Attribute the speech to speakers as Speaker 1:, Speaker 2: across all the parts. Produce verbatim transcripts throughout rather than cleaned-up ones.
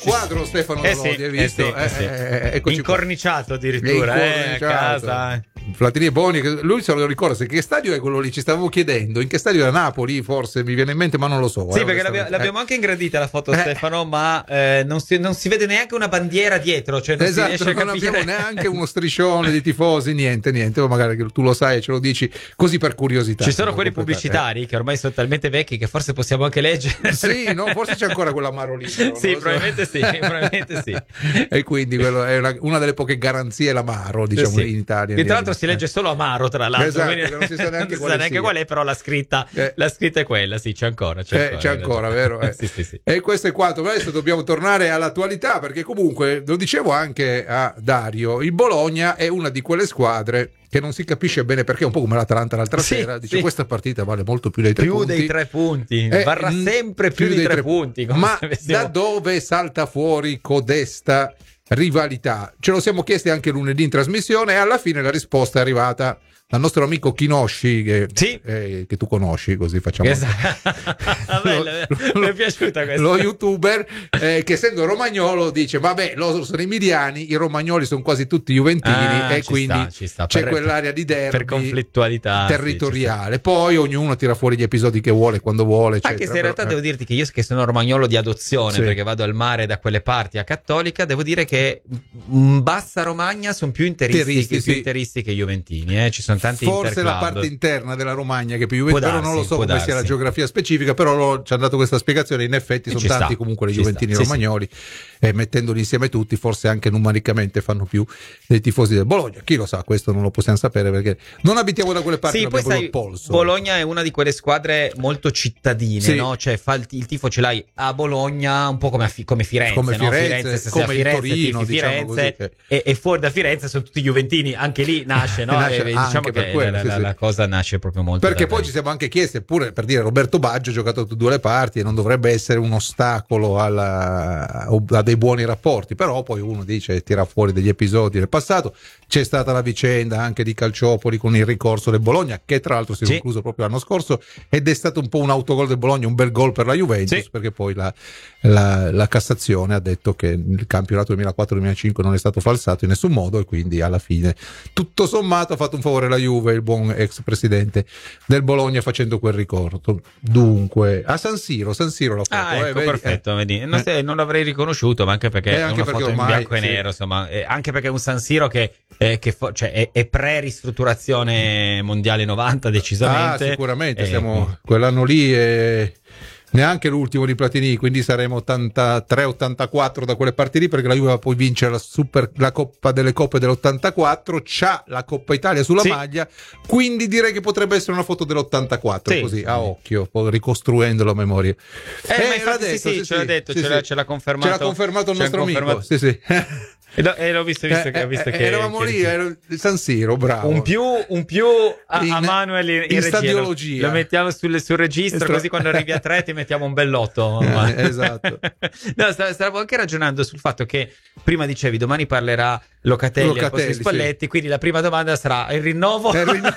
Speaker 1: quadro Stefano
Speaker 2: eh
Speaker 1: Lodi,
Speaker 2: sì,
Speaker 1: hai visto?
Speaker 2: eh sì, eh sì. Incorniciato addirittura, eh, a casa.
Speaker 1: Platini e Boni, lui se lo ricorda, se che stadio è quello lì? Ci stavamo chiedendo in che stadio era Napoli, forse mi viene in mente, ma non lo so.
Speaker 2: Sì,
Speaker 1: eh,
Speaker 2: perché l'abbiamo, l'abbiamo
Speaker 1: eh.
Speaker 2: anche ingrandita la foto,
Speaker 1: eh.
Speaker 2: Stefano, ma eh, non, si, non si vede neanche una bandiera dietro, cioè non
Speaker 1: esatto,
Speaker 2: si riesce a
Speaker 1: non
Speaker 2: capire.
Speaker 1: abbiamo neanche uno striscione di tifosi, niente, niente, o magari che tu lo sai e ce lo dici così per curiosità.
Speaker 2: Ci sono quelli pubblicitari eh. che ormai sono talmente vecchi che forse possiamo anche leggere.
Speaker 1: Sì, no, forse c'è ancora quella Marolina.
Speaker 2: Sì, probabilmente sì, probabilmente sì.
Speaker 1: E quindi quello è una, una delle poche garanzie l'amaro, diciamo,
Speaker 2: sì.
Speaker 1: in Italia.
Speaker 2: Che tra l'altro si legge solo amaro, tra l'altro.
Speaker 1: Esatto,
Speaker 2: quindi
Speaker 1: non si sa neanche,
Speaker 2: non si
Speaker 1: quale,
Speaker 2: sa neanche qual è, però la scritta,
Speaker 1: eh.
Speaker 2: la scritta è quella, sì, c'è ancora. C'è
Speaker 1: eh,
Speaker 2: ancora,
Speaker 1: c'è ancora vero? Eh.
Speaker 2: sì, sì, sì.
Speaker 1: E questo è quanto. Adesso dobbiamo tornare all'attualità, perché comunque, lo dicevo anche a Dario, il Bologna è una di quelle squadre che non si capisce bene perché, un po' come l'Atalanta l'altra
Speaker 2: sì,
Speaker 1: sera, dice
Speaker 2: sì.
Speaker 1: questa partita vale molto più dei tre
Speaker 2: più
Speaker 1: punti.
Speaker 2: dei tre punti,
Speaker 1: eh,
Speaker 2: varrà sempre più, più dei tre, tre punti.
Speaker 1: Ma da dove salta fuori codesta rivalità? Ce lo siamo chiesti anche lunedì in trasmissione e alla fine la risposta è arrivata dal nostro amico Kinosci, che,
Speaker 2: sì.
Speaker 1: eh, che tu conosci, così facciamo.
Speaker 2: Esatto. Bella, lo, mi è piaciuta questa.
Speaker 1: Lo youtuber eh, che essendo romagnolo dice vabbè, loro sono i emiliani, i romagnoli sono quasi tutti juventini
Speaker 2: ah,
Speaker 1: e quindi
Speaker 2: sta, ci sta.
Speaker 1: c'è
Speaker 2: per,
Speaker 1: quell'area di derby
Speaker 2: per conflittualità
Speaker 1: territoriale. Sì, poi ognuno tira fuori gli episodi che vuole quando vuole, eccetera.
Speaker 2: Anche se in realtà
Speaker 1: però,
Speaker 2: devo dirti che io che sono romagnolo di adozione,
Speaker 1: sì.
Speaker 2: perché vado al mare da quelle parti a Cattolica, devo dire che in bassa Romagna sono più interisti,
Speaker 1: Interisti,
Speaker 2: più
Speaker 1: sì.
Speaker 2: interisti che juventini, eh. Ci sono tanti
Speaker 1: forse la parte interna della Romagna che più juventini, però non lo so come darsi. sia la geografia specifica, però lo, ci hanno dato questa spiegazione. In effetti sono tanti sta. comunque i juventini
Speaker 2: sta.
Speaker 1: romagnoli,
Speaker 2: sì,
Speaker 1: sì. e mettendoli insieme tutti forse anche numericamente fanno più dei tifosi del Bologna. Chi lo sa, questo non lo possiamo sapere perché non abitiamo da quelle parti,
Speaker 2: sì,
Speaker 1: non
Speaker 2: poi
Speaker 1: abbiamo
Speaker 2: sai,
Speaker 1: il polso.
Speaker 2: Bologna è una di quelle squadre molto cittadine,
Speaker 1: sì.
Speaker 2: no? Cioè fa il, il tifo ce l'hai a Bologna un po' come, a fi, come Firenze,
Speaker 1: come
Speaker 2: no?
Speaker 1: Firenze,
Speaker 2: Firenze se
Speaker 1: come
Speaker 2: sei a Firenze,
Speaker 1: Torino,
Speaker 2: Firenze
Speaker 1: diciamo così, cioè.
Speaker 2: e, e fuori da Firenze sono tutti juventini, anche lì nasce, no?
Speaker 1: nasce
Speaker 2: e, diciamo che
Speaker 1: per quello,
Speaker 2: la,
Speaker 1: sì,
Speaker 2: la,
Speaker 1: sì.
Speaker 2: la cosa nasce proprio molto
Speaker 1: perché poi
Speaker 2: lì.
Speaker 1: ci siamo anche chiesti, eppure per dire Roberto Baggio ha giocato da due le parti e non dovrebbe essere un ostacolo alla, a dei buoni rapporti, però poi uno dice tira fuori degli episodi del passato. C'è stata la vicenda anche di Calciopoli con il ricorso del Bologna, che tra l'altro si è sì. concluso proprio l'anno scorso, ed è stato un po' un autogol del Bologna, un bel gol per la Juventus, sì. perché poi la, la, la Cassazione ha detto che il campionato duemilaquattro duemilacinque non è stato falsato in nessun modo, e quindi alla fine tutto sommato ha fatto un favore alla Juve il buon ex presidente del Bologna facendo quel ricordo. Dunque a San Siro, San Siro la foto,
Speaker 2: ah, ecco,
Speaker 1: eh, vedi,
Speaker 2: perfetto,
Speaker 1: eh.
Speaker 2: vedi. Non, se, non l'avrei riconosciuto, ma anche perché
Speaker 1: eh,
Speaker 2: è
Speaker 1: anche
Speaker 2: una
Speaker 1: perché
Speaker 2: foto
Speaker 1: ormai,
Speaker 2: in bianco e
Speaker 1: sì.
Speaker 2: nero, insomma, eh, anche perché è un San Siro che Eh, che fo- cioè è, è pre-ristrutturazione mondiale novanta decisamente.
Speaker 1: Ah, sicuramente,
Speaker 2: eh,
Speaker 1: siamo quell'anno lì e neanche l'ultimo di Platini, quindi saremo ottantatré ottantaquattro da quelle parti lì, perché la Juve poi vince la, super, la Coppa delle Coppe dell'ottantaquattro, c'ha la Coppa Italia sulla
Speaker 2: sì.
Speaker 1: maglia, quindi direi che potrebbe essere una foto dell'ottantaquattro, sì, così sì. a occhio, poi ricostruendolo a memoria.
Speaker 2: Eh, eh ma infatti, detto, sì, sì, sì, ce l'ha detto,
Speaker 1: sì,
Speaker 2: ce,
Speaker 1: sì.
Speaker 2: l'ha, ce l'ha confermato,
Speaker 1: ce l'ha confermato il nostro
Speaker 2: confermato.
Speaker 1: amico, sì sì.
Speaker 2: E, no, e l'ho visto, visto,
Speaker 1: eh,
Speaker 2: che, visto
Speaker 1: eh,
Speaker 2: che
Speaker 1: eravamo
Speaker 2: che,
Speaker 1: lì
Speaker 2: che...
Speaker 1: ero San Siro, bravo,
Speaker 2: un più, un più a,
Speaker 1: in,
Speaker 2: a Manuel in, in,
Speaker 1: in
Speaker 2: regia,
Speaker 1: stadiologia
Speaker 2: lo, lo mettiamo sul, sul registro,
Speaker 1: Estra...
Speaker 2: così quando arrivi a tre ti mettiamo un bellotto.
Speaker 1: eh, esatto.
Speaker 2: No, stavo anche ragionando sul fatto che prima dicevi domani parlerà Locatelli,
Speaker 1: Locatelli
Speaker 2: al posto di Spalletti, sì. quindi la prima domanda sarà il rinnovo. Il rinno...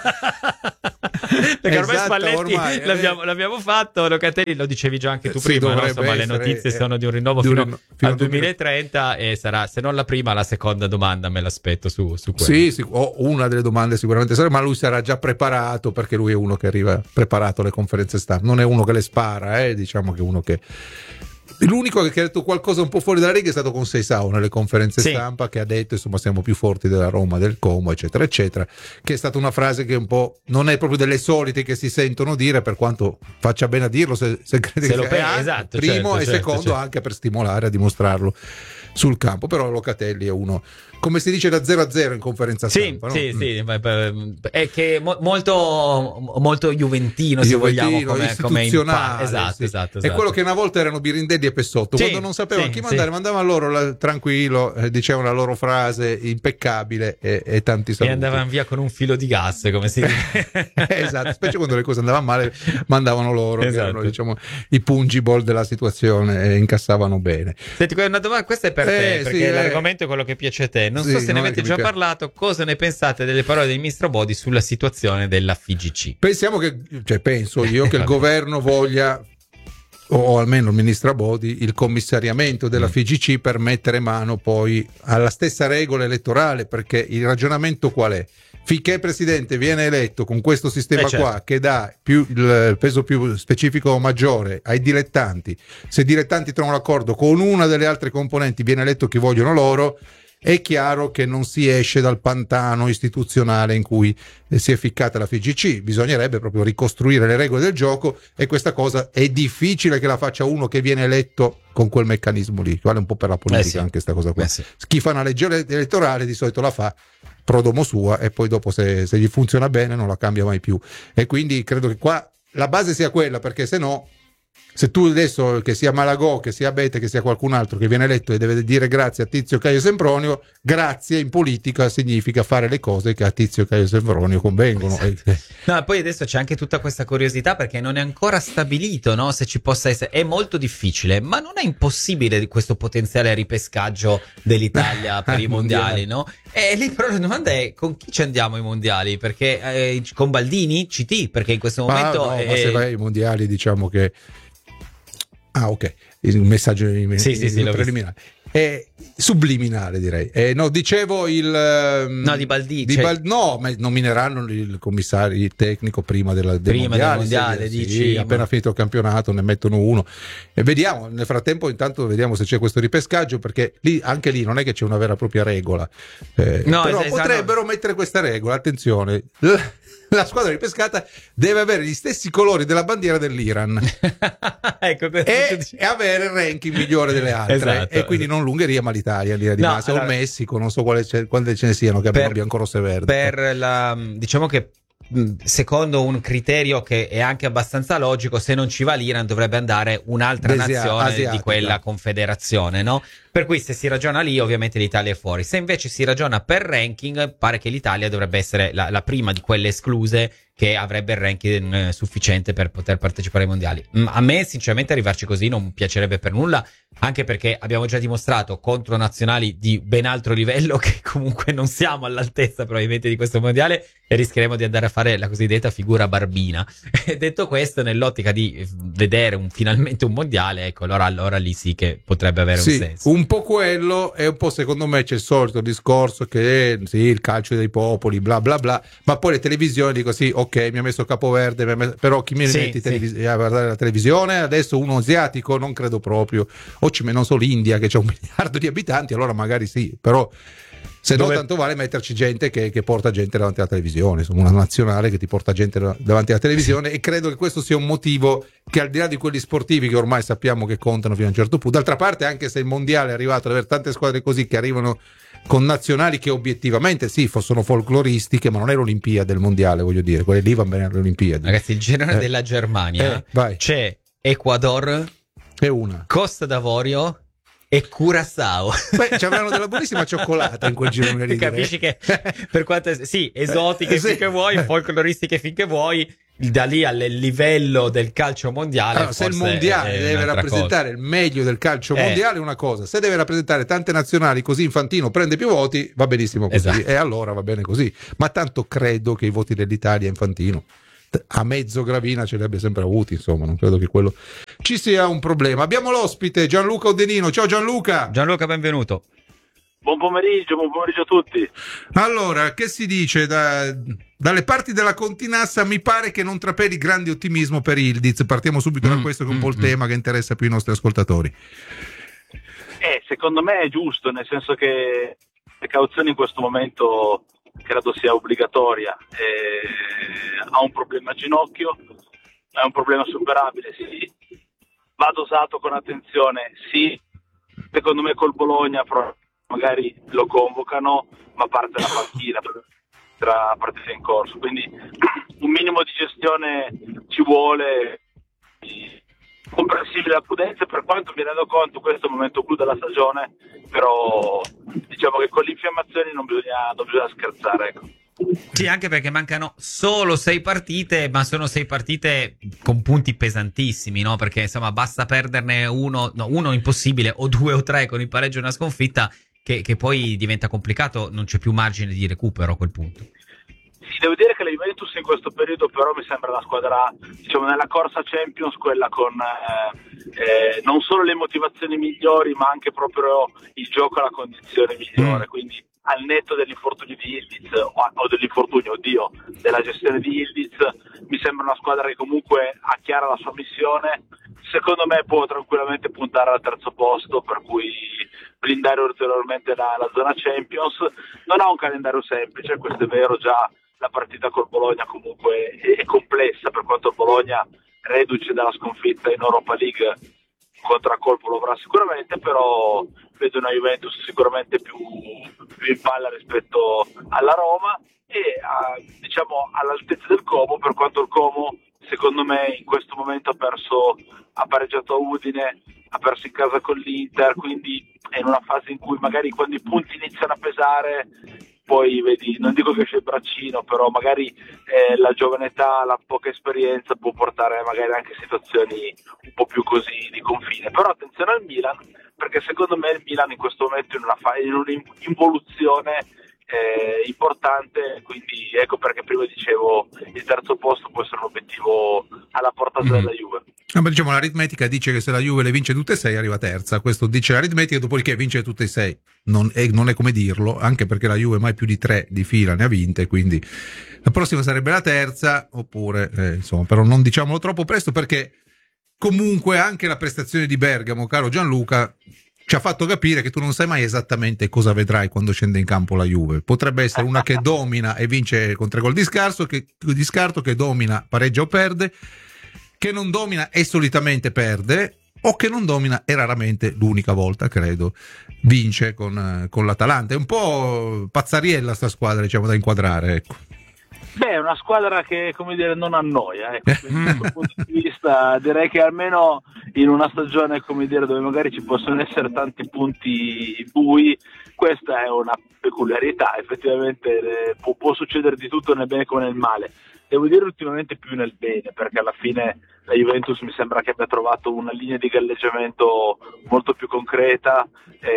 Speaker 2: Perché ormai
Speaker 1: esatto,
Speaker 2: Spalletti
Speaker 1: ormai,
Speaker 2: l'abbiamo, eh. l'abbiamo fatto, Locatelli lo dicevi già anche tu
Speaker 1: sì,
Speaker 2: prima, no? Insomma,
Speaker 1: essere,
Speaker 2: le notizie
Speaker 1: eh,
Speaker 2: sono di un rinnovo
Speaker 1: di
Speaker 2: fino,
Speaker 1: un, fino
Speaker 2: al duemilatrenta e sarà, se non la prima, la seconda domanda me l'aspetto su, su quello.
Speaker 1: Sì, sì, o una delle domande sicuramente sarà, ma lui sarà già preparato, perché lui è uno che arriva preparato alle conferenze stampa, non è uno che le spara, eh, diciamo che è uno che... L'unico che ha detto qualcosa un po' fuori dalla riga è stato con Seisao nelle conferenze sì. stampa, che ha detto insomma siamo più forti della Roma, del Como, eccetera eccetera, che è stata una frase che un po' non è proprio delle solite che si sentono dire, per quanto faccia bene a dirlo se, se crede
Speaker 2: se
Speaker 1: che
Speaker 2: lo
Speaker 1: sia
Speaker 2: pensa, esatto,
Speaker 1: primo
Speaker 2: certo,
Speaker 1: e
Speaker 2: certo,
Speaker 1: secondo
Speaker 2: certo.
Speaker 1: anche per stimolare a dimostrarlo sul campo. Però Locatelli è uno, come si dice, da zero a zero in conferenza stampa,
Speaker 2: sì,
Speaker 1: no?
Speaker 2: sì, sì, è che mo- molto molto juventino, se
Speaker 1: Juventino,
Speaker 2: vogliamo, come,
Speaker 1: istituzionale,
Speaker 2: come esatto,
Speaker 1: sì.
Speaker 2: esatto,
Speaker 1: esatto. È quello che una volta erano Birindelli e Pessotto,
Speaker 2: sì,
Speaker 1: quando non sapevano
Speaker 2: sì,
Speaker 1: chi mandare,
Speaker 2: sì.
Speaker 1: mandavano loro la, tranquillo, eh, dicevano la loro frase impeccabile e, e tanti saluti.
Speaker 2: E andavano via con un filo di gas, come si dice.
Speaker 1: Esatto, specie quando le cose andavano male, mandavano loro,
Speaker 2: esatto.
Speaker 1: che erano, diciamo, i pungible della situazione e incassavano bene.
Speaker 2: Senti, una domanda, questa è per te,
Speaker 1: eh,
Speaker 2: perché
Speaker 1: sì,
Speaker 2: l'argomento è quello che piace a te. Non
Speaker 1: sì,
Speaker 2: so se
Speaker 1: non
Speaker 2: ne avete già
Speaker 1: piace.
Speaker 2: parlato. Cosa ne pensate delle parole del ministro Bodi sulla situazione della F I G C?
Speaker 1: Pensiamo che, cioè penso io che il governo voglia o almeno il ministro Abodi, il commissariamento della
Speaker 2: Mm.
Speaker 1: F I G C per mettere mano poi alla stessa regola elettorale, perché il ragionamento qual è? Finché il presidente viene eletto con questo sistema
Speaker 2: Eh, certo.
Speaker 1: qua che dà più il peso più specifico maggiore ai dilettanti, se i dilettanti trovano l'accordo con una delle altre componenti, viene eletto chi vogliono loro, è chiaro che non si esce dal pantano istituzionale in cui eh, si è ficcata la F I G C. Bisognerebbe proprio ricostruire le regole del gioco, e questa cosa è difficile che la faccia uno che viene eletto con quel meccanismo lì. Vale un po' per la politica,
Speaker 2: Eh sì.
Speaker 1: anche questa cosa qua.
Speaker 2: Eh sì.
Speaker 1: Chi fa una legge ele- elettorale di solito la fa pro domo sua, e poi dopo se, se gli funziona bene non la cambia mai più. E quindi credo che qua la base sia quella, perché se no, se tu adesso, che sia Malagò, che sia Bete, che sia qualcun altro che viene eletto e deve dire grazie a Tizio Caio Sempronio, grazie in politica significa fare le cose che a Tizio Caio Sempronio convengono.
Speaker 2: Esatto.
Speaker 1: E-
Speaker 2: No, poi adesso c'è anche tutta questa curiosità, perché non è ancora stabilito, no, se ci possa essere. È molto difficile, ma non è impossibile di questo potenziale ripescaggio dell'Italia per i mondiali, no? E lì però la domanda è: con chi ci andiamo ai mondiali? Perché eh, con Baldini, C T, perché in questo
Speaker 1: Ah,
Speaker 2: momento
Speaker 1: no,
Speaker 2: è-
Speaker 1: ma se vai ai mondiali, diciamo che ah, ok, il messaggio in,
Speaker 2: Sì, sì, sì,
Speaker 1: in
Speaker 2: l'ho
Speaker 1: preliminare. È subliminale, direi. Eh, no, dicevo il ehm,
Speaker 2: No, di Baldini,
Speaker 1: di
Speaker 2: cioè-
Speaker 1: Bal- no, ma nomineranno il commissario tecnico prima della, del
Speaker 2: Prima del
Speaker 1: mondiale,
Speaker 2: mondiale,
Speaker 1: sì,
Speaker 2: dici,
Speaker 1: appena
Speaker 2: ma-
Speaker 1: finito il campionato ne mettono uno e vediamo. Nel frattempo intanto vediamo se c'è questo ripescaggio, perché lì, anche lì non è che c'è una vera e propria regola. Eh,
Speaker 2: No,
Speaker 1: però
Speaker 2: es- esatto.
Speaker 1: potrebbero mettere questa regola, attenzione. La squadra ripescata deve avere gli stessi colori della bandiera dell'Iran
Speaker 2: ecco, questo
Speaker 1: e,
Speaker 2: dice-
Speaker 1: e avere il ranking migliore delle altre.
Speaker 2: Esatto.
Speaker 1: E quindi non l'Ungheria ma l'Italia, l'Italia di
Speaker 2: No,
Speaker 1: massa, o il
Speaker 2: allora-
Speaker 1: Messico, non so quale ce- quante ce ne siano che abbiano
Speaker 2: Per-
Speaker 1: bianco, rosso e verde.
Speaker 2: Per la, diciamo che mh, secondo un criterio che è anche abbastanza logico, se non ci va l'Iran dovrebbe andare un'altra
Speaker 1: Desia-
Speaker 2: nazione
Speaker 1: asiatica.
Speaker 2: di quella confederazione, no? Per cui se si ragiona lì, ovviamente l'Italia è fuori. Se invece si ragiona per ranking, pare che l'Italia dovrebbe essere la, la prima di quelle escluse che avrebbe il ranking eh, sufficiente per poter partecipare ai mondiali. Mm, A me sinceramente arrivarci così non piacerebbe per nulla, anche perché abbiamo già dimostrato contro nazionali di ben altro livello che comunque non siamo all'altezza probabilmente di questo mondiale, e rischieremo di andare a fare la cosiddetta figura barbina. E detto questo, nell'ottica di vedere un, finalmente un mondiale, ecco, allora, allora lì sì che potrebbe avere
Speaker 1: Sì,
Speaker 2: un senso.
Speaker 1: un po' quello, e un po' secondo me c'è il solito discorso che sì, il calcio dei popoli, bla bla bla, ma poi le televisioni dicono sì, ok, mi ha messo Capoverde, mi ha messo- però chi mi
Speaker 2: Sì,
Speaker 1: metti
Speaker 2: sì.
Speaker 1: televis- a guardare la televisione? Adesso uno asiatico non credo proprio, o ci non so l'India che c'ha un miliardo di abitanti, allora magari sì, però se no
Speaker 2: Dove-
Speaker 1: tanto vale metterci gente che, che porta gente davanti alla televisione, insomma una nazionale che ti porta gente davanti alla televisione, e credo che questo sia un motivo che, al di là di quelli sportivi che ormai sappiamo che contano fino a un certo punto, d'altra parte anche se il mondiale è arrivato ad avere tante squadre così che arrivano con nazionali che obiettivamente sì, sono folcloristiche, ma non è l'Olimpiade del mondiale, voglio dire, quelle lì vanno bene alle Olimpiadi.
Speaker 2: Ragazzi, il girone
Speaker 1: Eh.
Speaker 2: della Germania
Speaker 1: Eh, vai.
Speaker 2: c'è Ecuador,
Speaker 1: È una.
Speaker 2: Costa d'Avorio e Curaçao.
Speaker 1: Beh, c'avranno della buonissima cioccolata in quel girone lì.
Speaker 2: Capisci
Speaker 1: direi.
Speaker 2: che per quanto es- sì, esotiche
Speaker 1: Eh, sì.
Speaker 2: finché vuoi, folcloristiche finché vuoi, da lì al livello del calcio mondiale.
Speaker 1: Allora, se il
Speaker 2: forse
Speaker 1: mondiale
Speaker 2: è
Speaker 1: deve
Speaker 2: un'altra
Speaker 1: rappresentare il meglio del calcio
Speaker 2: Eh.
Speaker 1: mondiale è una cosa, se deve rappresentare tante nazionali così Infantino prende più voti, va benissimo così,
Speaker 2: Esatto.
Speaker 1: e allora va bene così, ma tanto credo che i voti dell'Italia Infantino a mezzo Gravina ce li abbia sempre avuti, insomma non credo che quello ci sia un problema. Abbiamo l'ospite Gianluca Odenino. Ciao Gianluca.
Speaker 2: cosa. Gianluca, benvenuto.
Speaker 3: Buon pomeriggio, buon pomeriggio a tutti.
Speaker 1: Allora, che si dice da, dalle parti della Continassa? Mi pare che non trapeli grande ottimismo per Ildiz. Partiamo subito da
Speaker 2: Mm,
Speaker 1: questo che è un
Speaker 2: mm,
Speaker 1: po' il
Speaker 2: mm.
Speaker 1: tema che interessa più i nostri ascoltatori.
Speaker 3: Eh, secondo me è giusto, nel senso che le cauzioni in questo momento credo sia obbligatoria. Eh, ha un problema a ginocchio, è un problema superabile, sì. Va dosato con attenzione, sì. Secondo me col Bologna però magari lo convocano, ma parte la partita tra partite in corso, quindi un minimo di gestione ci vuole, comprensibile la prudenza, per quanto mi rendo conto questo è il momento clou della stagione, però diciamo che con le infiammazioni non bisogna, non bisogna scherzare, ecco.
Speaker 2: Sì, anche perché mancano solo sei partite, ma sono sei partite con punti pesantissimi, no? Perché insomma basta perderne uno, no, uno impossibile, o due o tre con il pareggio e una sconfitta, che, che poi diventa complicato, non c'è più margine di recupero a quel punto.
Speaker 3: Sì, devo dire che la Juventus in questo periodo però mi sembra la squadra, diciamo, nella corsa Champions, quella con eh, eh, non solo le motivazioni migliori ma anche proprio il gioco alla condizione migliore, quindi al netto dell'infortunio di Ildiz o, o dell'infortunio, oddio, della gestione di Ildiz, mi sembra una squadra che comunque ha chiara la sua missione. Secondo me può tranquillamente puntare al terzo posto, per cui blindare ulteriormente la, la zona Champions. Non ha un calendario semplice, questo è vero, già la partita col Bologna comunque è, è complessa, per quanto il Bologna, reduce dalla sconfitta in Europa League, contraccolpo lo avrà sicuramente, però vedo una Juventus sicuramente più, più in palla rispetto alla Roma e a, diciamo all'altezza del Como, per quanto il Como secondo me in questo momento ha perso, ha pareggiato a Udine, ha perso in casa con l'Inter, quindi è in una fase in cui magari quando i punti iniziano a pesare, poi vedi, non dico che esce il braccino, però magari eh, la giovane età, la poca esperienza può portare magari anche a situazioni un po' più così di confine. Però attenzione al Milan, perché secondo me il Milan in questo momento è in una fa- in un'involuzione eh, importante, quindi ecco perché prima dicevo il terzo posto può essere un obiettivo alla portata mm. della Juve.
Speaker 1: No, ma diciamo l'aritmetica dice che se la Juve le vince tutte e sei arriva terza, questo dice l'aritmetica, dopodiché vince tutte e sei non è, non è come dirlo, anche perché la Juve mai più di tre di fila ne ha vinte, quindi la prossima sarebbe la terza, oppure eh, insomma, però non diciamolo troppo presto, perché comunque anche la prestazione di Bergamo, caro Gianluca, ci ha fatto capire che tu non sai mai esattamente cosa vedrai quando scende in campo la Juve. Potrebbe essere una che domina e vince con tre gol di scarto, che, di scarto, che domina, pareggia o perde, che non domina e solitamente perde, o che non domina e raramente, l'unica volta credo, vince con, con l'Atalanta. È un po' pazzariella sta squadra, diciamo, da inquadrare, ecco.
Speaker 3: Beh, è una squadra che, come dire, non annoia, ecco. Quindi, da quel punto di vista direi che almeno in una stagione, come dire, dove magari ci possono essere tanti punti bui, questa è una peculiarità. Effettivamente eh, può, può succedere di tutto nel bene come nel male. Devo dire ultimamente più nel bene, perché alla fine la Juventus mi sembra che abbia trovato una linea di galleggiamento molto più concreta.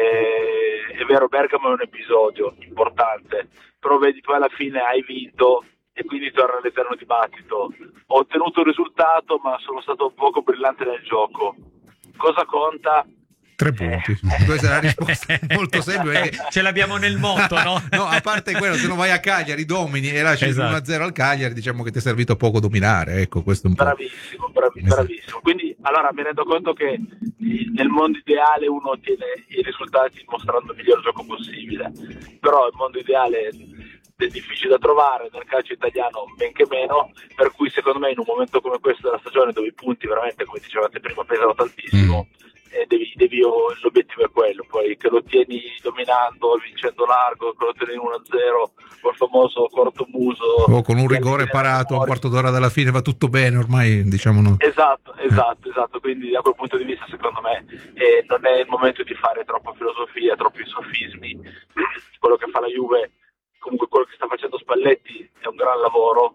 Speaker 3: Eh, è vero, Bergamo è un episodio importante, però vedi, poi alla fine hai vinto e quindi torna all'eterno dibattito. Ho ottenuto il risultato, ma sono stato poco brillante nel gioco. Cosa conta?
Speaker 1: Tre punti. Eh. Questa è la risposta molto semplice.
Speaker 2: Perché ce l'abbiamo nel motto, no?
Speaker 1: No, a parte quello, se non vai a Cagliari, domini e lasci esatto. uno a zero al Cagliari, diciamo che ti è servito poco dominare. Ecco, questo è un po'.
Speaker 3: Bravissimo, bravi, bravissimo. Quindi, allora mi rendo conto che nel mondo ideale uno ottiene i risultati mostrando il miglior gioco possibile, però il mondo ideale è difficile da trovare, nel calcio italiano benché meno, per cui secondo me in un momento come questo della stagione, dove i punti veramente, come dicevate prima, pesano tantissimo, mm. eh, devi, devi, l'obiettivo è quello, poi che lo tieni dominando, vincendo largo, che lo tieni uno a zero, col famoso cortomuso,
Speaker 1: o con un rigore parato a un quarto d'ora dalla fine va tutto bene, ormai diciamo no.
Speaker 3: Esatto, esatto, esatto, quindi da quel punto di vista secondo me eh, non è il momento di fare troppa filosofia, troppi sofismi. Quello che fa la Juve, comunque quello che sta facendo Spalletti è un gran lavoro.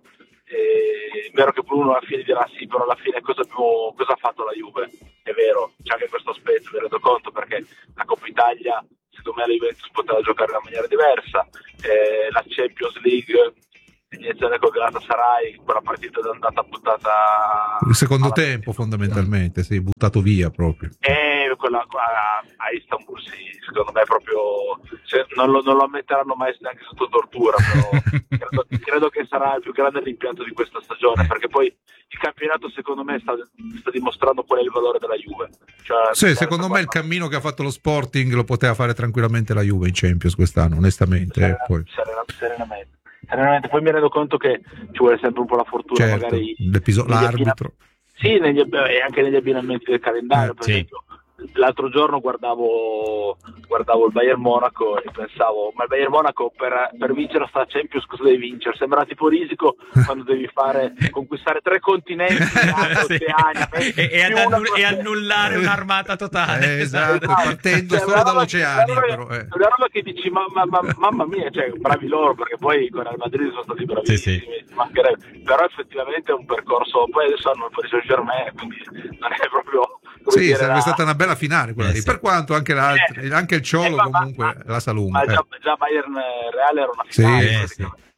Speaker 3: È vero che Bruno alla fine dirà sì, però alla fine cosa, abbiamo, cosa ha fatto la Juve? È vero, c'è anche questo aspetto, mi rendo conto, perché la Coppa Italia secondo me la Juventus poteva giocare in una maniera diversa, eh, la Champions League, l'iniziale con Galatasaray, quella partita è andata buttata
Speaker 1: il secondo tempo fondamentalmente, sì, buttato via proprio.
Speaker 3: E quella a, a Istanbul sì, secondo me proprio cioè, non, lo, non lo ammetteranno mai neanche sotto tortura, però credo, credo che sarà il più grande rimpianto di questa stagione, perché poi il campionato secondo me sta, sta dimostrando qual è il valore della Juve. Cioè,
Speaker 1: sì, secondo me il cammino che ha fatto lo Sporting lo poteva fare tranquillamente la Juve in Champions quest'anno, onestamente.
Speaker 3: Serena,
Speaker 1: eh, poi.
Speaker 3: Serena, serenamente. serenamente. Poi mi rendo conto che ci vuole sempre un po' la fortuna,
Speaker 1: certo,
Speaker 3: magari
Speaker 1: l'arbitro.
Speaker 3: Sì, negli, e anche negli abbinamenti del calendario,
Speaker 1: eh,
Speaker 3: per
Speaker 1: sì.
Speaker 3: esempio. L'altro giorno guardavo guardavo il Bayern Monaco e pensavo, ma il Bayern Monaco per, per vincere sta Champions cosa devi vincere? Sembra tipo Risico quando devi fare conquistare tre continenti,
Speaker 2: sì.
Speaker 3: Oceania,
Speaker 2: e, e, ad annull- e annullare un'armata totale.
Speaker 1: Eh, esatto, partendo
Speaker 3: cioè,
Speaker 1: solo dall'Oceania. È una,
Speaker 3: eh. una roba che dici, ma, ma, ma, mamma mia, cioè, bravi loro, perché poi con il Madrid sono stati bravissimi, sì, sì. Però effettivamente è un percorso, poi adesso hanno il Paris Saint-Germain, quindi non è proprio...
Speaker 1: Sì,
Speaker 3: dire,
Speaker 1: sarebbe
Speaker 3: la...
Speaker 1: stata una bella finale quella
Speaker 2: eh,
Speaker 1: lì,
Speaker 2: sì.
Speaker 1: per quanto anche, eh, anche il Ciolo eh, ma, comunque
Speaker 3: ma,
Speaker 1: la sa lunga.
Speaker 3: Ma
Speaker 1: eh.
Speaker 3: già, già Bayern Real era una finale.
Speaker 1: Sì,
Speaker 2: sì.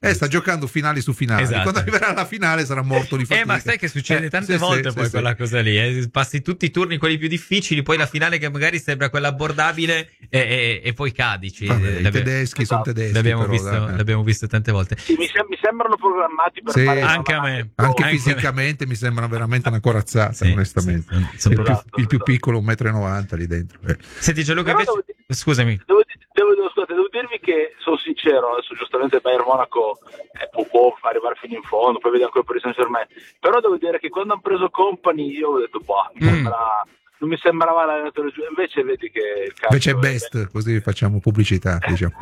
Speaker 1: Eh, sta giocando finali su finali.
Speaker 2: Esatto.
Speaker 1: Quando arriverà alla finale sarà morto di fatica.
Speaker 2: Eh, ma sai che succede
Speaker 1: Eh,
Speaker 2: tante
Speaker 1: sì,
Speaker 2: volte
Speaker 1: sì,
Speaker 2: poi
Speaker 1: sì,
Speaker 2: quella
Speaker 1: sì.
Speaker 2: cosa lì, eh? Passi tutti i turni, quelli più difficili, poi la finale che magari sembra quella abbordabile e, e, e poi cadici.
Speaker 1: Vabbè,
Speaker 2: Eh,
Speaker 1: i
Speaker 2: l'abbiamo-
Speaker 1: tedeschi sono
Speaker 3: Esatto.
Speaker 1: tedeschi.
Speaker 2: l'abbiamo,
Speaker 1: però,
Speaker 2: visto,
Speaker 1: dai, eh.
Speaker 2: l'abbiamo visto tante volte.
Speaker 3: Sì, mi, sem- mi sembrano programmati per
Speaker 1: Sì.
Speaker 3: fare
Speaker 2: Anche
Speaker 3: una-
Speaker 2: a me.
Speaker 1: Anche
Speaker 2: Anche-
Speaker 1: fisicamente mi sembra veramente una corazzata,
Speaker 2: Sì,
Speaker 1: onestamente.
Speaker 2: sì, sono
Speaker 1: il, più,
Speaker 3: esatto,
Speaker 1: il più
Speaker 3: esatto.
Speaker 1: piccolo un metro e novanta lì dentro. Eh.
Speaker 2: Senti Gianluca,
Speaker 3: Però
Speaker 2: invece...
Speaker 3: devo di-
Speaker 2: scusami.
Speaker 3: Devo, di- devo, devo, scusate, devo dirvi che sono sincero, adesso giustamente il Bayern Monaco eh, può, può arrivare fino in fondo, poi vediamo ancora per il Saint-Germain, però devo dire che quando hanno preso Company io ho detto boh, mi
Speaker 2: Mm.
Speaker 3: sembra, non mi sembrava l'allenatore giusto, invece vedi che il calcio
Speaker 1: Invece è
Speaker 3: è-
Speaker 1: best, così facciamo pubblicità, diciamo.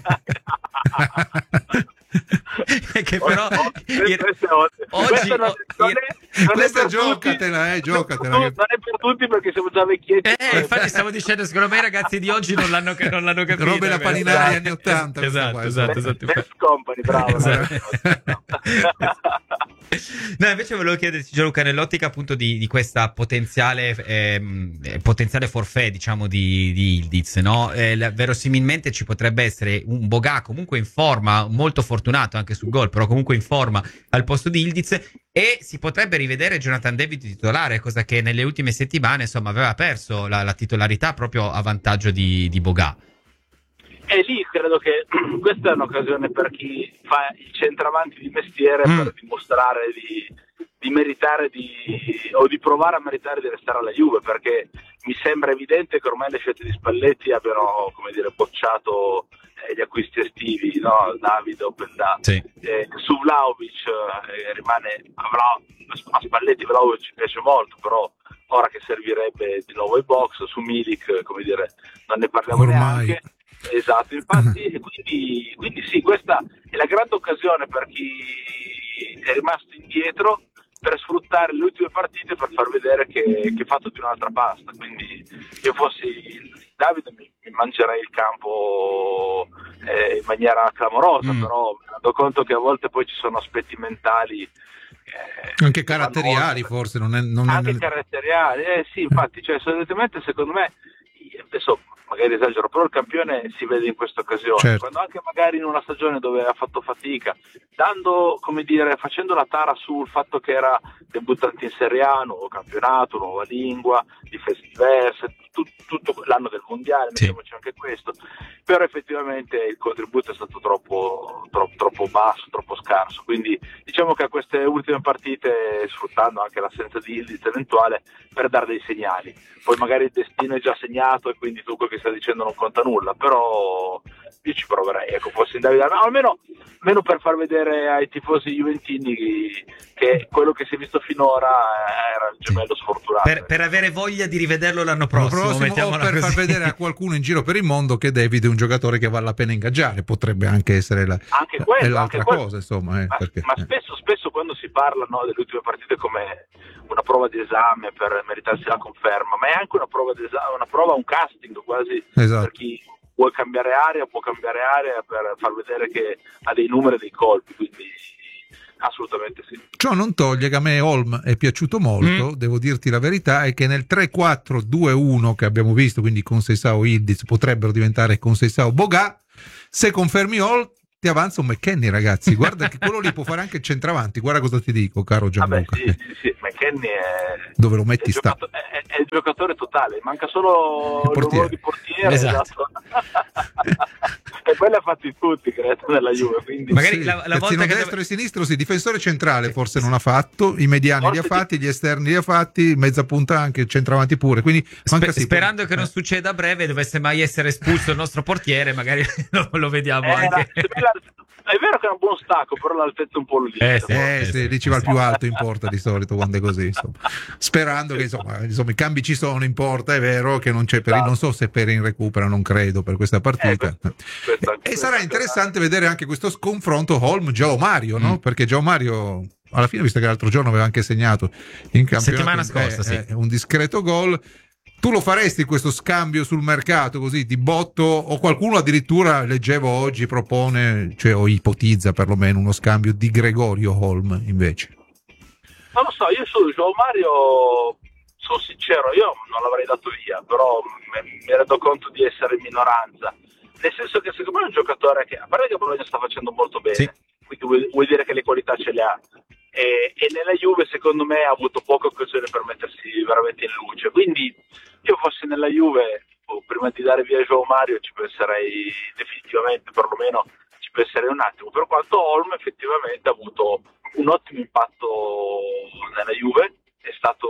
Speaker 2: Che però
Speaker 3: Oh,
Speaker 2: il-
Speaker 3: questo è ottimo.
Speaker 2: oggi-
Speaker 3: Questo non, non è, non è
Speaker 1: Questa
Speaker 3: per
Speaker 1: giocatela, eh,
Speaker 3: tutti.
Speaker 1: giocatela.
Speaker 3: No, non è per tutti perché siamo già vecchietti.
Speaker 2: Eh, infatti stavo dicendo, secondo me i ragazzi di oggi non l'hanno, non l'hanno capito.
Speaker 1: Robe da
Speaker 2: questo.
Speaker 1: paninari anni ottanta,
Speaker 2: Esatto,
Speaker 1: qua,
Speaker 2: esatto,
Speaker 1: insomma.
Speaker 2: esatto.
Speaker 3: Best Company, bravo.
Speaker 2: Esatto. No, invece volevo chiederti, Gianluca, nell'ottica appunto di, di questa potenziale ehm, eh, potenziale forfait, diciamo, di, di Yildiz, no? Eh, la- verosimilmente ci potrebbe essere un Boga comunque in forma, molto fortunato anche sul gol, però comunque in forma al posto di Yildiz, e si potrebbe rivedere Jonathan David titolare, cosa che nelle ultime settimane, insomma, aveva perso la, la titolarità proprio a vantaggio di, di Boga.
Speaker 3: E lì credo che questa è un'occasione per chi fa il centravanti di mestiere
Speaker 2: Mm.
Speaker 3: per dimostrare di, di meritare di, o di provare a meritare di restare alla Juve, perché mi sembra evidente che ormai le scelte di Spalletti abbiano, come dire, bocciato eh, gli acquisti estivi, no? Davide o Pendà.
Speaker 2: Sì.
Speaker 3: Eh, su Vlahovic eh, rimane avrà, a Spalletti Vlahovic ci piace molto, però ora che servirebbe di nuovo il box. Su Milik, come dire, non ne parliamo
Speaker 1: Ormai.
Speaker 3: neanche. Esatto, infatti, e quindi, quindi sì, questa è la grande occasione per chi è rimasto indietro per sfruttare le ultime partite per far vedere che, che è fatto di un'altra pasta. Quindi io fossi Davide mi, mi mangerei il campo eh, in maniera clamorosa,
Speaker 2: Mm.
Speaker 3: però mi rendo conto che a volte poi ci sono aspetti mentali eh,
Speaker 1: Anche caratteriali,
Speaker 3: vanno-
Speaker 1: forse. Non è, non è-
Speaker 3: anche caratteriali, eh sì, infatti, cioè solitamente secondo me, adesso magari esagero, però il campione si vede in questa occasione,
Speaker 1: Certo.
Speaker 3: quando anche magari in una stagione dove ha fatto fatica, dando, come dire, facendo la tara sul fatto che era debuttante in Serie A, nuovo campionato, nuova lingua, difese diverse, tut- tutto l'anno del mondiale,
Speaker 2: Sì.
Speaker 3: mettiamoci anche questo, però effettivamente il contributo è stato troppo, troppo, troppo basso, troppo scarso, quindi diciamo che a queste ultime partite, sfruttando anche l'assenza di Yildiz eventuale, per dare dei segnali, poi magari il destino è già segnato e quindi tu quel che stai dicendo non conta nulla, però io ci proverei, ecco, fossi in Davide, no, almeno, almeno per far vedere ai tifosi juventini che quello che si è visto finora era il gemello sfortunato.
Speaker 2: Per, per avere voglia di rivederlo l'anno
Speaker 1: L'anno
Speaker 2: prossimo,
Speaker 1: prossimo, o
Speaker 2: mettiamola
Speaker 1: per far
Speaker 2: così.
Speaker 1: vedere a qualcuno in giro per il mondo che David è un giocatore che vale la pena ingaggiare, potrebbe anche essere la,
Speaker 3: Anche quello,
Speaker 1: è l'altra
Speaker 3: anche quello.
Speaker 1: cosa, insomma, eh,
Speaker 3: ma,
Speaker 1: perché,
Speaker 3: ma
Speaker 1: eh.
Speaker 3: spesso, spesso quando si parla, no, delle ultime partite come una prova di esame per meritarsi la conferma, ma è anche una prova di esame, una prova, un casting quasi
Speaker 1: Esatto.
Speaker 3: per chi vuole cambiare area, può cambiare area per far vedere che ha dei numeri e dei colpi, quindi assolutamente sì.
Speaker 1: Ciò non toglie che a me Holm è piaciuto molto,
Speaker 2: Mm.
Speaker 1: devo dirti la verità, è che nel tre quattro due uno che abbiamo visto, quindi con Seisao e Yildiz potrebbero diventare con Seisao Boga, se confermi Holm ti avanza un McKennie, ragazzi, guarda che quello lì può fare anche il centravanti, guarda cosa ti dico, caro
Speaker 3: Vabbè,
Speaker 1: Gianluca.
Speaker 3: sì, sì, sì, McKennie è,
Speaker 1: Dove lo
Speaker 3: è,
Speaker 1: metti
Speaker 3: il
Speaker 1: sta.
Speaker 3: giocato- è- è il giocatore totale, manca solo
Speaker 1: Il
Speaker 3: il
Speaker 1: portiere.
Speaker 3: ruolo di portiere,
Speaker 2: Esatto.
Speaker 3: e poi l'ha fatti tutti, credo, nella Juve, quindi
Speaker 2: Magari
Speaker 1: Sì,
Speaker 2: la- la
Speaker 1: terzino
Speaker 2: volta che
Speaker 1: destro
Speaker 2: dove-
Speaker 1: e sinistro, sì, difensore centrale forse non ha fatto, i mediani
Speaker 3: Forse
Speaker 1: li ha
Speaker 3: sì.
Speaker 1: fatti, gli esterni li ha fatti, mezza punta anche, il centravanti pure, quindi manca
Speaker 2: Spe-
Speaker 1: sì,
Speaker 2: sperando
Speaker 1: poi-
Speaker 2: che non
Speaker 1: eh.
Speaker 2: succeda a breve, dovesse mai essere espulso il nostro portiere, magari lo, lo vediamo
Speaker 3: Era-
Speaker 2: anche.
Speaker 3: è vero che è un buon stacco, però l'altezza un po' lì.
Speaker 2: Eh, sì.
Speaker 1: Eh
Speaker 2: sì,
Speaker 1: sì,
Speaker 2: sì,
Speaker 1: lì ci
Speaker 2: sì,
Speaker 1: va il
Speaker 2: sì.
Speaker 1: più alto in porta di solito quando è così, insomma. Sperando che insomma, insomma i cambi ci sono in porta, è vero che non c'è Perin, non so se Perin recupera, non credo per questa partita.
Speaker 3: Eh, questo- questo-
Speaker 1: e
Speaker 3: questo-
Speaker 1: sarà interessante vedere anche questo sconfronto Holm-Gio Mario, no?
Speaker 2: Mm.
Speaker 1: Perché Gio Mario alla fine, visto che l'altro giorno aveva anche segnato in campionato
Speaker 2: Settimana scorsa,
Speaker 1: eh,
Speaker 2: sì.
Speaker 1: eh, un discreto gol. Tu lo faresti questo scambio sul mercato così di botto, o qualcuno addirittura leggevo oggi propone, cioè o ipotizza perlomeno uno scambio di Gregorio Holm invece?
Speaker 3: Non lo so, io su João Mario sono sincero, io non l'avrei dato via, però mi, mi rendo conto di essere in minoranza, nel senso che secondo me è un giocatore che, a parte che Bologna sta facendo molto bene,
Speaker 2: Sì.
Speaker 3: qui vuol, vuol dire che le qualità ce le ha. E, e nella Juve secondo me ha avuto poche occasioni per mettersi veramente in luce, quindi io fossi nella Juve, oh, prima di dare via João Mario ci penserei definitivamente, perlomeno ci penserei un attimo, per quanto Olmo effettivamente ha avuto un ottimo impatto nella Juve, è stato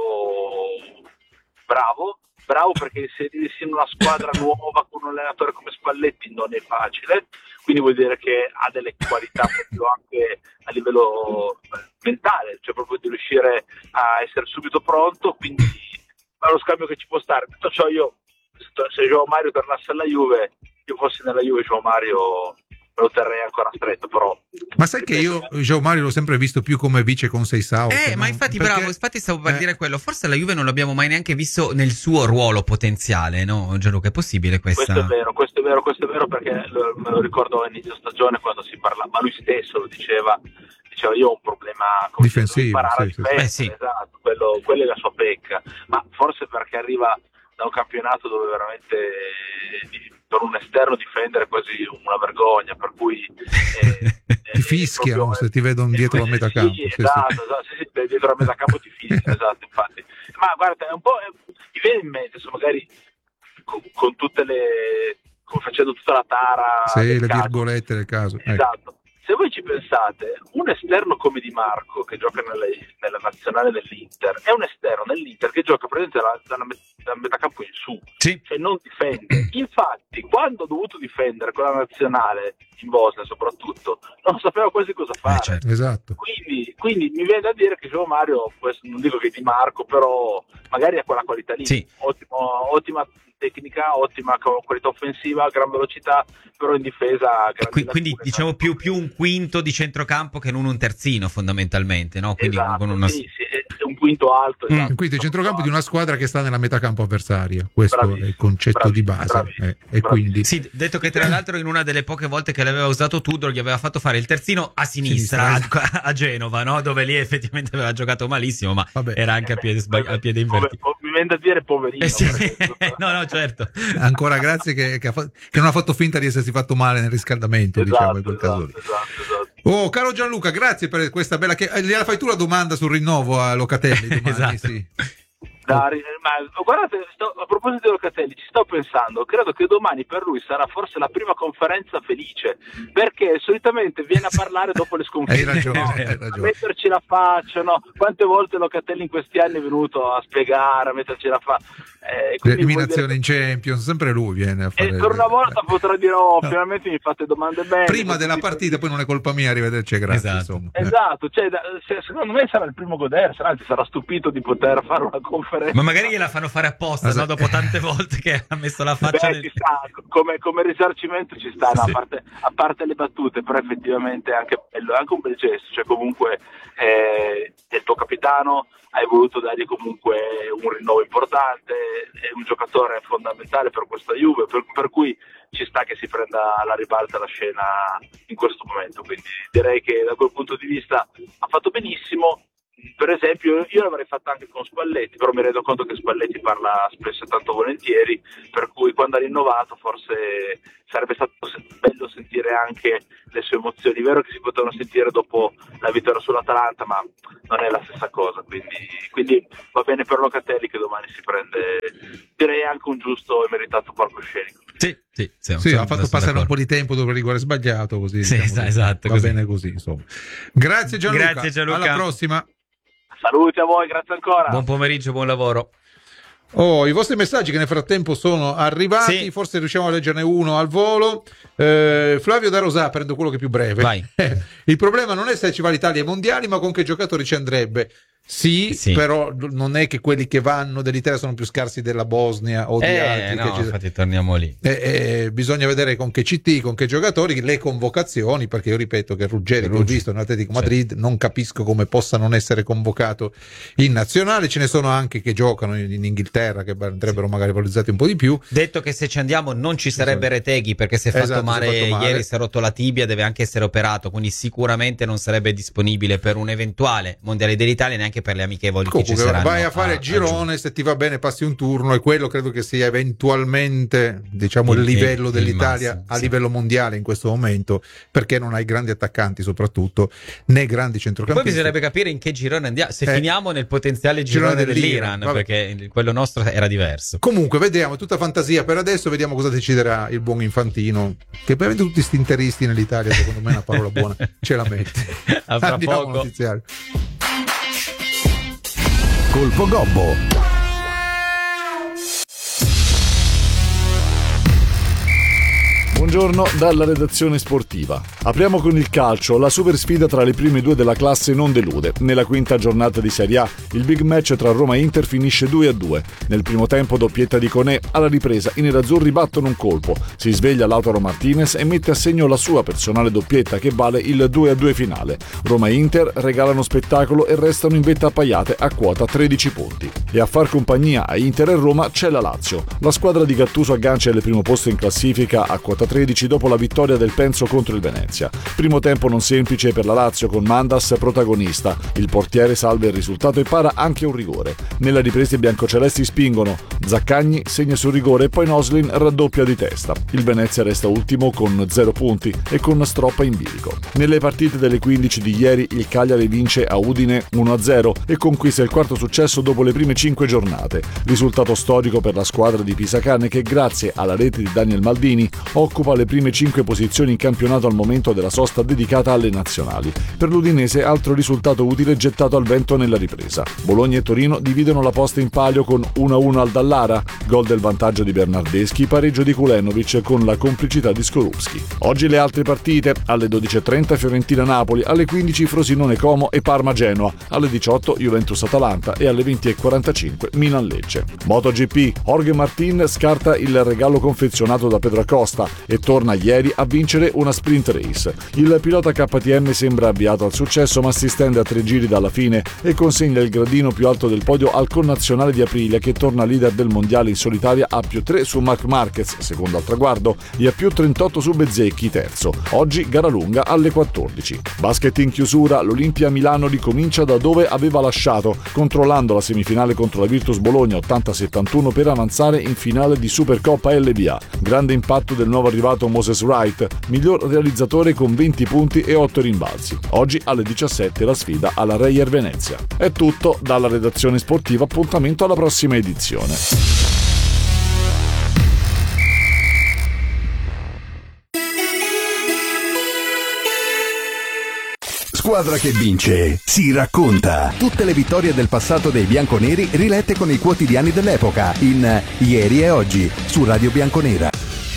Speaker 3: bravo bravo perché inserirsi in una squadra nuova con un allenatore come Spalletti non è facile, quindi vuol dire che ha delle qualità proprio anche a livello mentale, cioè proprio di riuscire a essere subito pronto, quindi è uno scambio che ci può stare. Detto ciò, io se João Mario tornasse alla Juve, io fossi nella Juve, João Mario lo terrei ancora stretto, però.
Speaker 1: Ma sai che io João Mario l'ho sempre visto più come vice con Seisao.
Speaker 2: Eh, ma
Speaker 1: non...
Speaker 2: infatti
Speaker 1: perché...
Speaker 2: bravo, infatti stavo per
Speaker 1: eh.
Speaker 2: dire quello. Forse la Juve non l'abbiamo mai neanche visto nel suo ruolo potenziale, no? Gianluca, è possibile questa?
Speaker 3: Questo è vero, questo è vero, questo è vero perché lo, me lo ricordo all'inizio stagione quando si parlava, ma lui stesso lo diceva, diceva io ho un problema come
Speaker 1: difensivo,
Speaker 3: imparare
Speaker 1: sì,
Speaker 3: a difendere,
Speaker 2: sì. Eh, sì.
Speaker 3: esatto, quello, quella è la sua pecca, ma forse perché arriva da un campionato dove veramente per un esterno difendere è quasi una vergogna, per cui eh,
Speaker 1: ti fischiano proprio, se ti vedono dietro la metà campo.
Speaker 3: Sì, sì, esatto, sì. esatto sì, sì, dietro la metà campo ti fischiano, esatto, infatti. Ma guarda, è un po' mi viene in mente, insomma, magari con, con tutte le con, facendo tutta la tara,
Speaker 1: sì, le
Speaker 3: caso.
Speaker 1: virgolette del caso.
Speaker 3: Esatto. Ecco. Se voi ci pensate, un esterno come Di Marco che gioca nella, nella nazionale dell'Inter è un esterno nell'Inter che gioca praticamente dalla, dalla, dalla metà campo in su,
Speaker 2: sì.
Speaker 3: Cioè non difende. Infatti, quando ho dovuto difendere con la nazionale in Bosnia soprattutto, non sapevo quasi cosa fare.
Speaker 2: Eh, certo.
Speaker 1: Esatto.
Speaker 3: Quindi, quindi mi viene da dire che João Mario, non dico che Di Marco, però magari ha quella qualità lì,
Speaker 2: sì.
Speaker 3: Ottimo, ottima tecnica, ottima qualità offensiva, gran velocità, però in difesa
Speaker 2: qui, quindi diciamo più, più un quinto di centrocampo che non un terzino fondamentalmente, no? Quindi
Speaker 3: esatto,
Speaker 2: con una...
Speaker 3: sì, sì, è un quinto alto,
Speaker 1: mm,
Speaker 3: esatto.
Speaker 1: Quindi il centrocampo di una squadra che sta nella metà campo avversaria, questo bravissimo, è il concetto di base, eh, e quindi
Speaker 2: sì, detto che tra l'altro in una delle poche volte che l'aveva usato Tudor gli aveva fatto fare il terzino a sinistra, sinistra. A, a Genova, no? Dove lì effettivamente aveva giocato malissimo, ma vabbè, era anche a piede, sbagli- a piede invertito.
Speaker 3: Mi viene da dire poverino,
Speaker 2: eh sì. no no certo,
Speaker 1: ancora grazie che, che, ha fa- che non ha fatto finta di essersi fatto male nel riscaldamento,
Speaker 3: esatto,
Speaker 1: diciamo in quel
Speaker 3: esatto,
Speaker 1: caso lì.
Speaker 3: esatto, esatto.
Speaker 1: Oh, caro Gianluca, grazie per questa bella che gliela fai tu la domanda sul rinnovo a Locatelli domani,
Speaker 2: esatto.
Speaker 1: sì.
Speaker 3: Dari, ma guardate, sto, a proposito di Locatelli, ci sto pensando, credo che domani per lui sarà forse la prima conferenza felice, perché solitamente viene a parlare dopo le sconfitte,
Speaker 1: hai ragione,
Speaker 3: no?
Speaker 1: hai ragione.
Speaker 3: A metterci la faccia, no? Quante volte Locatelli in questi anni è venuto a spiegare, a metterci la faccia, eh,
Speaker 1: l'eliminazione in Champions, sempre lui viene a fare.
Speaker 3: E per una volta potrà dire oh, no. finalmente mi fate domande belle.
Speaker 1: Prima della partita, poi non è colpa mia, arrivederci, grazie.
Speaker 2: Esatto,
Speaker 1: insomma.
Speaker 3: esatto. Cioè, secondo me sarà il primo godersi, anzi sarà stupito di poter fare una conferenza.
Speaker 2: Ma magari gliela fanno fare apposta, esatto. No? Dopo tante volte che ha messo la faccia.
Speaker 3: Beh,
Speaker 2: nel...
Speaker 3: ci sta, come, come risarcimento ci sta, no?
Speaker 2: Sì.
Speaker 3: a, parte, a parte le battute, però effettivamente è anche bello, è anche un bel gesto, cioè comunque eh, è il tuo capitano, hai voluto dargli comunque un rinnovo importante, è un giocatore fondamentale per questa Juve, per, per cui ci sta che si prenda alla ribalta la scena in questo momento, quindi direi che da quel punto di vista ha fatto benissimo. Per esempio io l'avrei fatto anche con Spalletti, però mi rendo conto che Spalletti parla spesso e tanto volentieri, per cui quando ha rinnovato forse sarebbe stato bello sentire anche le sue emozioni. È vero che si potevano sentire dopo la vittoria sull'Atalanta, ma non è la stessa cosa, quindi, quindi va bene per Locatelli che domani si prende, direi anche un giusto e meritato palcoscenico.
Speaker 2: Sì, sì, sì,
Speaker 1: sì ha fatto passare d'accordo. Un po' di tempo dopo il rigore sbagliato, così
Speaker 2: sì,
Speaker 1: diciamo,
Speaker 2: esatto,
Speaker 1: va
Speaker 2: così.
Speaker 1: Bene così, insomma. Grazie Gianluca,
Speaker 2: Grazie Gianluca,
Speaker 1: alla prossima.
Speaker 3: Saluti a voi, grazie ancora.
Speaker 2: Buon pomeriggio, buon lavoro.
Speaker 1: Oh, i vostri messaggi che nel frattempo sono arrivati, sì. Forse riusciamo a leggerne uno al volo. eh, Flavio da Rosà, prendo quello che è più breve.
Speaker 2: Vai.
Speaker 1: Il problema non è se ci va l'Italia ai mondiali, ma con che giocatori ci andrebbe. Sì, sì, però non è che quelli che vanno dell'Italia sono più scarsi della Bosnia o di
Speaker 2: eh,
Speaker 1: altri.
Speaker 2: No,
Speaker 1: che ci...
Speaker 2: infatti torniamo lì.
Speaker 1: Eh, eh, bisogna vedere con che C T, con che giocatori, le convocazioni, perché io ripeto che Ruggeri, che ho visto nell'Atletico Madrid, certo. Non capisco come possa non essere convocato in nazionale. Ce ne sono anche che giocano in, in Inghilterra, che andrebbero sì. magari valorizzati un po' di più.
Speaker 2: Detto che se ci andiamo non ci sarebbe esatto. Reteghi, perché si è fatto, esatto, male, si è fatto male ieri, si è rotto la tibia, deve anche essere operato, quindi sicuramente non sarebbe disponibile per un eventuale mondiale dell'Italia, neanche anche per le amichevoli
Speaker 1: Comunque,
Speaker 2: che ci saranno.
Speaker 1: vai a fare il girone, se ti va bene passi un turno, e quello credo che sia eventualmente, diciamo, il, il livello il, dell'Italia il massimo, a sì. livello mondiale in questo momento, perché non hai grandi attaccanti soprattutto, né grandi centrocampisti.
Speaker 2: Poi bisognerebbe capire in che girone andiamo, se
Speaker 1: eh,
Speaker 2: finiamo nel potenziale girone, girone dell'Iran,
Speaker 1: dell'Iran
Speaker 2: perché quello nostro era diverso.
Speaker 1: Comunque vediamo, tutta fantasia per adesso, vediamo cosa deciderà il buon Infantino, che ovviamente tutti sti interisti nell'Italia, secondo me è una parola buona, ce la mette.
Speaker 2: A fra poco.
Speaker 4: Colpo Gobbo. Buongiorno dalla redazione sportiva. Apriamo con il calcio. La super sfida tra le prime due della classe non delude. Nella quinta giornata di Serie A, il big match tra Roma e Inter finisce due a due. Nel primo tempo doppietta di Conè, alla ripresa i nerazzurri battono un colpo. Si sveglia Lautaro Martinez e mette a segno la sua personale doppietta che vale il due a due finale. Roma e Inter regalano spettacolo e restano in vetta appaiate a quota tredici punti. E a far compagnia a Inter e Roma c'è la Lazio. La squadra di Gattuso aggancia il primo posto in classifica a quota tredici dopo la vittoria del Penzo contro il Venezia. Primo tempo non semplice per la Lazio con Mandas protagonista. Il portiere salva il risultato e para anche un rigore. Nella ripresa i biancocelesti spingono. Zaccagni segna sul rigore e poi Noslin raddoppia di testa. Il Venezia resta ultimo con zero punti e con Stroppa in bilico. Nelle partite delle quindici di ieri il Cagliari vince a Udine uno a zero e conquista il quarto successo dopo le prime cinque giornate. Risultato storico per la squadra di Pisacane che grazie alla rete di Daniel Maldini occupa le prime cinque posizioni in campionato al momento della sosta dedicata alle nazionali. Per l'Udinese altro risultato utile gettato al vento nella ripresa. Bologna e Torino dividono la posta in palio con uno a uno al Dallara, gol del vantaggio di Bernardeschi, pareggio di Kulenovic con la complicità di Skorupski. Oggi le altre partite: alle dodici e trenta Fiorentina-Napoli, alle quindici Frosinone-Como e Parma-Genoa, alle diciotto Juventus-Atalanta e alle venti e quarantacinque Milan-Lecce. MotoGP, Jorge Martin scarta il regalo confezionato da Pedro Acosta e torna ieri a vincere una sprint race. Il pilota K T M sembra avviato al successo ma si stende a tre giri dalla fine e consegna il gradino più alto del podio al connazionale di Aprilia che torna leader del mondiale in solitaria a più tre su Marc Marquez, secondo al traguardo, e a più trentotto su Bezzecchi, terzo. Oggi gara lunga alle quattordici. Basket in chiusura, l'Olimpia Milano ricomincia da dove aveva lasciato, controllando la semifinale contro la Virtus Bologna ottanta a settantuno per avanzare in finale di Supercoppa L B A. Grande impatto del nuovo arrivato Moses Wright, miglior realizzatore con venti punti e otto rimbalzi. Oggi alle diciassette la sfida alla Reyer Venezia. È tutto dalla redazione sportiva, appuntamento alla prossima edizione. Squadra che vince si racconta. Tutte le vittorie del passato dei bianconeri rilette con i quotidiani dell'epoca in Ieri e Oggi su Radio Bianconera.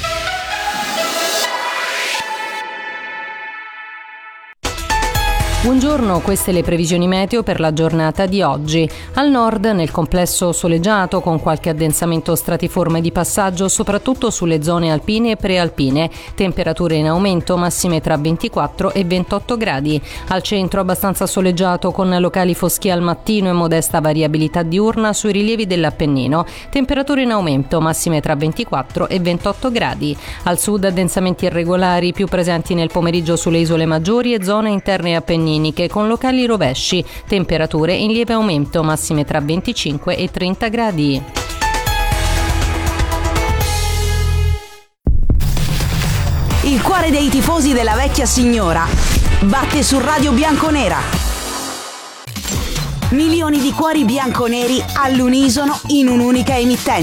Speaker 5: Buongiorno, queste le previsioni meteo per la giornata di oggi. Al nord, nel complesso soleggiato con qualche addensamento stratiforme di passaggio, soprattutto sulle zone alpine e prealpine. Temperature in aumento, massime tra ventiquattro e ventotto gradi. Al centro abbastanza soleggiato con locali foschi al mattino e modesta variabilità diurna sui rilievi dell'Appennino. Temperature in aumento, massime tra ventiquattro e ventotto gradi. Al sud addensamenti irregolari più presenti nel pomeriggio sulle isole maggiori e zone interne appenniniche con locali rovesci, temperature in lieve aumento, massime tra venticinque e trenta gradi.
Speaker 6: Il cuore dei tifosi della vecchia signora batte su Radio Bianconera. Milioni di cuori bianconeri all'unisono in un'unica emittente.